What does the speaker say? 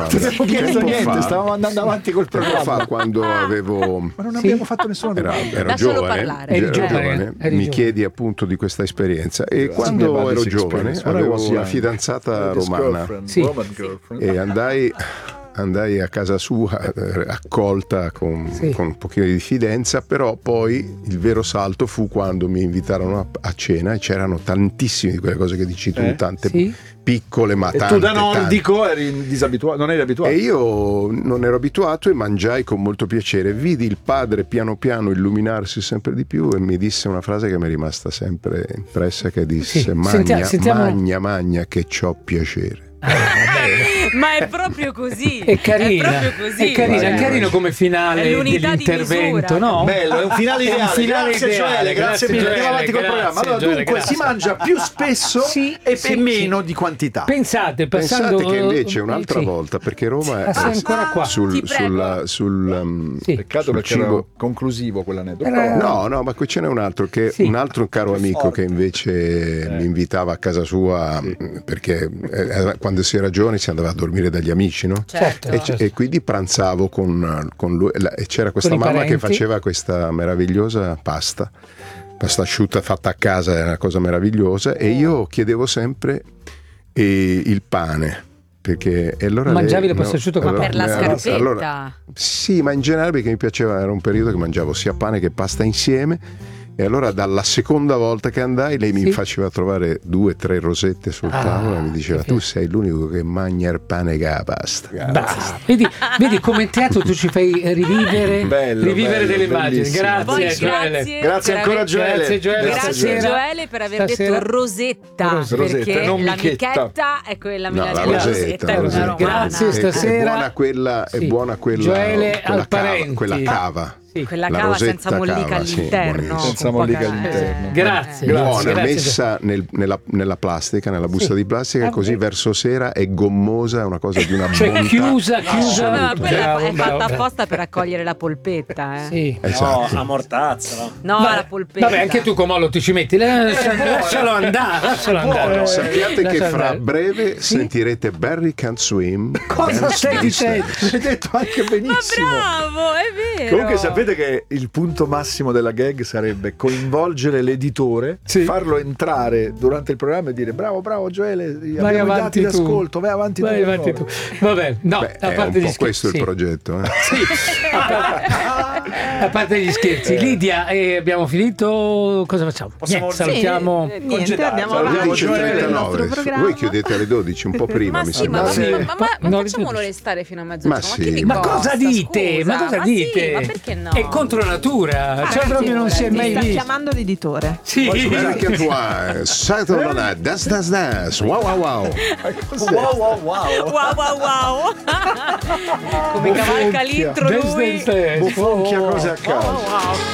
domanda. Non abbiamo chiesto Tempo niente, fa- stavamo andando avanti col Tempo programma. fa, quando avevo... Ma non abbiamo fatto nessuna domanda. Ero Lascialo giovane, parlare. ero Eri giovane. mi chiedi appunto di questa esperienza. E Ask me quando about ero this giovane experience. When I was avevo una young, fidanzata this romana girlfriend, Sì. Roman girlfriend. e andai a casa sua, accolta con un pochino di diffidenza, però poi il vero salto fu quando mi invitarono a cena e c'erano tantissime di quelle cose che dici tu, tante Sì. piccole ma E tante. tu da tante. nordico eri disabituato, non eri abituato. E io non ero abituato e mangiai con molto piacere. Vidi il padre piano piano illuminarsi sempre di più e mi disse una frase che mi è rimasta sempre impressa, che disse: Sì. Magna, Sentiamo- magna che c'ho piacere. Ma è proprio così. È carina, È proprio così. è carina, Cioè, è carino come finale è l'unità di dell'intervento, misura. no? Bello, è un finale È un ideale. finale Grazie ideale, Gioele, grazie mille. Gioele, Andiamo avanti col grazie, programma. Allora, Gioele, dunque grazie. si mangia più spesso Sì, e sì, meno sì. di quantità. Pensate Pensate che invece un'altra sì. volta, perché Roma è Sei ancora qua. Ti prego. Sì. Peccato sul perché era cibo. conclusivo quell'aneddoto. No, ma qui ce n'è un altro un altro caro amico che invece mi invitava a casa sua, perché quando si era giovani si andava a dormire dagli amici, no? Certo. E quindi pranzavo con lui e c'era questa Con i mamma che parenti. faceva questa meravigliosa pasta asciutta fatta a casa, è una cosa meravigliosa, e io chiedevo sempre il pane. Perché e allora Mangiavi lei- la pasta asciutta con Ma per la scarpetta. allora, sì, ma in generale perché mi piaceva, era un periodo che mangiavo sia pane che pasta insieme. E allora dalla seconda volta che andai lei mi faceva trovare 2 o 3 rosette sul tavolo e mi diceva: tu sei l'unico che mangia il pane che la pasta. Basta. Vedi come in teatro tu ci fai rivivere Bello, delle immagini. bellissimo. Grazie, Poi Gioele. Grazie ancora Gioele. Grazie, Gioele. Grazie Stasera- Gioele per aver stasera- detto rosetta, Rosetta, perché non la michetta. michetta è quella No, la milanese, rosetta, è la una rosetta. romana. Grazie, stasera. È buona quella, Sì. è buona quella, Gioele quella al parenti. quella cava. Sì. Quella La cava rosetta senza mollica cava, sì, all'interno. buonissima. Senza con mollica poca- all'interno. Grazie, Buona, grazie. messa nella plastica, nella busta di plastica, così verso sera è gommosa, è una cosa di una Cioè bontà. chiusa. No, ma quella Bravo, è fatta bravo. apposta per raccogliere la polpetta, eh. Sì. Esatto. No, a mortazza. No, la polpetta. Vabbè, anche tu Comollo ti ci metti. Lascialo andare, lascialo andare. Sappiate che Lascialo fra andare. breve sentirete Barry Can't Swim. Cosa Dance stai Business. dicendo? L'hai detto anche Ma benissimo. bravo, è vero. Comunque sapete che il punto massimo della gag sarebbe coinvolgere l'editore, farlo entrare durante il programma e dire bravo Gioele, abbiamo i avanti dati tu. d'ascolto, vai avanti tu. Vabbè, no, Beh, a è parte un gli po' questo scherzi. il progetto. Sì, a parte gli scherzi. Lidia, abbiamo finito. Cosa facciamo? Possiamo- Niente, salutiamo. Niente, andiamo Salutiamo avanti con il 11:39. nostro programma. Voi chiudete alle 12, un po' prima, Ma mi sì, ma, sembra. ma No, facciamolo ripeto. restare fino a mezzanotte. Ma chi sì. vi Ma costa, cosa dite? scusa? Ma cosa dite? Sì, ma perché no? È contro natura. Cioè, proprio non si è Mi mai sta visto. chiamando l'editore. Sì. American Twice, Saturday Night, Dance, wow wow wow. Wow, wow, wow. Wow, wow, wow. Come cavalca l'intro lui. Bufonchia cose a caso. Wow, wow.